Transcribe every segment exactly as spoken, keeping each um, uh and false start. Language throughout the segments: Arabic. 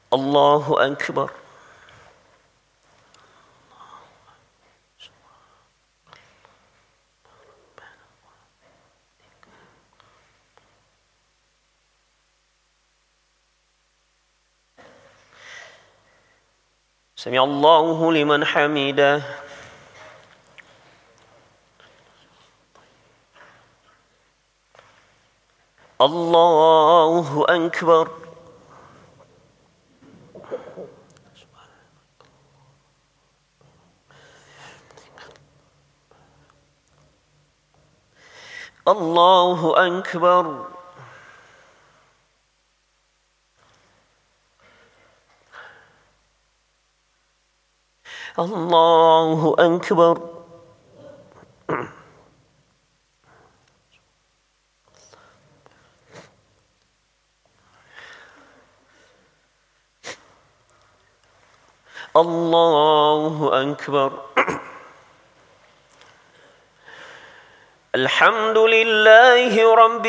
الله أكبر. سمع الله لمن حمده. الله أكبر. الله أكبر. الله أكبر. الله أكبر. الحمد لله رب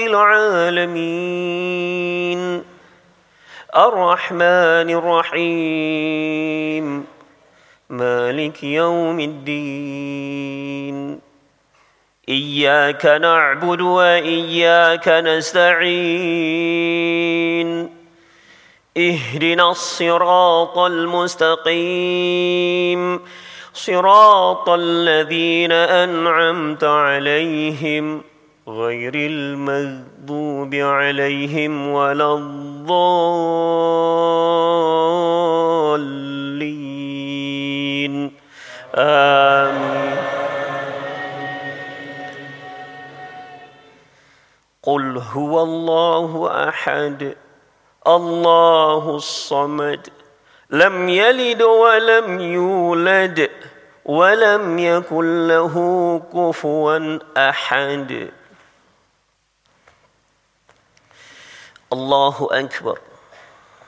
العالمين الرحمن الرحيم مالك يوم الدين. إياك نعبد وإياك نستعين. اهدنا الصراط المستقيم صراط الذين أنعمت عليهم غير المغضوب عليهم ولا الضالين. آمين. قل هو الله أحد الله الصمد لم يلد ولم يولد ولم يكن له كفوا أحد. الله أكبر.